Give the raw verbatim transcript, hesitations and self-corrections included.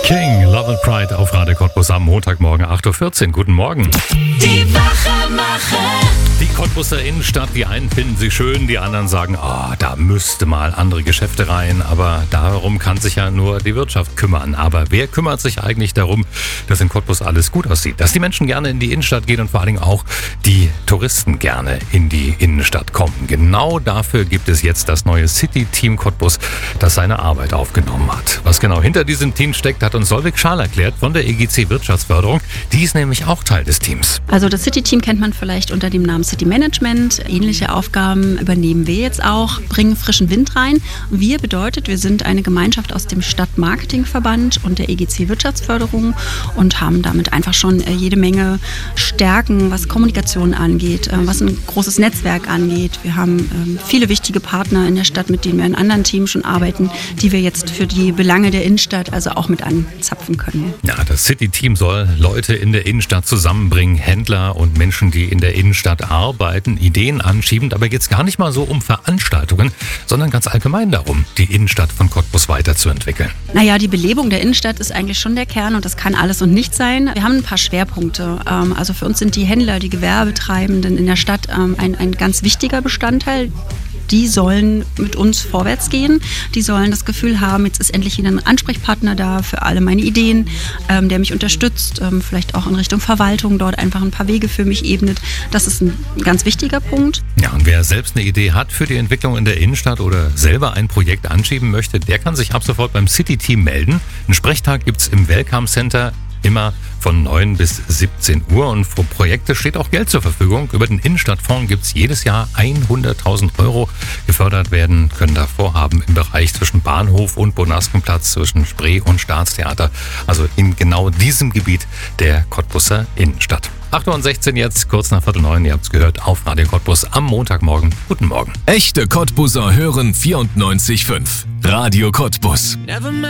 King, Love and Pride auf Radio Cottbus am Montagmorgen acht Uhr vierzehn. Guten Morgen. Die Wachemacher. Die Cottbuser Innenstadt, die einen finden sie schön, die anderen sagen, oh, da müsste mal andere Geschäfte rein. Aber darum kann sich ja nur die Wirtschaft kümmern. Aber wer kümmert sich eigentlich darum, dass in Cottbus alles gut aussieht? Dass die Menschen gerne in die Innenstadt gehen und vor allen Dingen auch die Touristen gerne in die Innenstadt kommen. Genau dafür gibt es jetzt das neue City-Team Cottbus, das seine Arbeit aufgenommen hat. Was genau hinter diesem Team steckt, hat uns Solveig Schaal erklärt von der E G C Wirtschaftsförderung. Die ist nämlich auch Teil des Teams. Also das City-Team kennt man vielleicht unter dem Namen City Management. Ähnliche Aufgaben übernehmen wir jetzt auch, bringen frischen Wind rein. Wir bedeutet, wir sind eine Gemeinschaft aus dem Stadtmarketingverband und der E G C Wirtschaftsförderung und haben damit einfach schon jede Menge Stärken, was Kommunikation angeht, was ein großes Netzwerk angeht. Wir haben viele wichtige Partner in der Stadt, mit denen wir in anderen Teams schon arbeiten, die wir jetzt für die Belange der Innenstadt also auch mit anzapfen können. Ja, das City-Team soll Leute in der Innenstadt zusammenbringen, Händler und Menschen, die in der Innenstadt arbeiten, Ideen anschieben. Dabei geht es gar nicht mal so um Veranstaltungen, sondern ganz allgemein darum, die Innenstadt von Cottbus weiterzuentwickeln. Naja, die Belebung der Innenstadt ist eigentlich schon der Kern und das kann alles und nichts sein. Wir haben ein paar Schwerpunkte. Also für uns sind die Händler, die Gewerbetreibenden in der Stadt ein, ein ganz wichtiger Bestandteil. Die sollen mit uns vorwärts gehen. Die sollen das Gefühl haben, jetzt ist endlich wieder ein Ansprechpartner da für alle meine Ideen, ähm, der mich unterstützt, ähm, vielleicht auch in Richtung Verwaltung, dort einfach ein paar Wege für mich ebnet. Das ist ein ganz wichtiger Punkt. Ja, und wer selbst eine Idee hat für die Entwicklung in der Innenstadt oder selber ein Projekt anschieben möchte, der kann sich ab sofort beim City-Team melden. Einen Sprechtag gibt es im Welcome Center immer von neun bis siebzehn Uhr und für Projekte steht auch Geld zur Verfügung. Über den Innenstadtfonds gibt es jedes Jahr hunderttausend Euro. Gefördert werden können da Vorhaben im Bereich zwischen Bahnhof und Bonaskenplatz, zwischen Spree und Staatstheater. Also in genau diesem Gebiet der Cottbuser Innenstadt. acht Uhr sechzehn jetzt, kurz nach Viertel neun, ihr habt es gehört, auf Radio Cottbus am Montagmorgen. Guten Morgen. Echte Cottbuser hören vierundneunzig Komma fünf. Radio Cottbus.